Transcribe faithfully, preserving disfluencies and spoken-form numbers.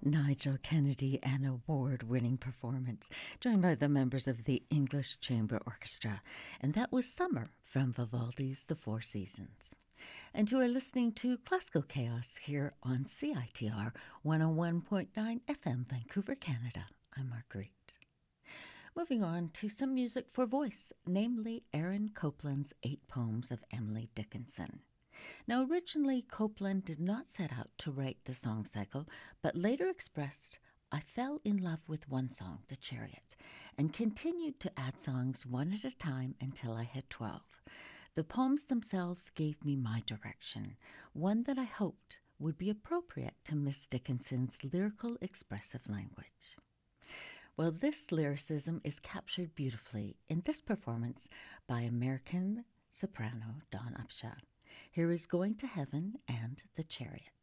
Nigel Kennedy, an award winning performance, joined by the members of the English Chamber Orchestra. And that was Summer from Vivaldi's The Four Seasons. And you are listening to Classical Chaos here on C I T R one oh one point nine F M, Vancouver, Canada. I'm Marguerite. Moving on to some music for voice, namely Aaron Copland's Eight Poems of Emily Dickinson. Now, originally, Copland did not set out to write the song cycle, but later expressed, I fell in love with one song, The Chariot, and continued to add songs one at a time until I had twelve. The poems themselves gave me my direction, one that I hoped would be appropriate to Miss Dickinson's lyrical, expressive language. Well, this lyricism is captured beautifully in this performance by American soprano Dawn Upshaw. Here is Going to Heaven and The Chariot.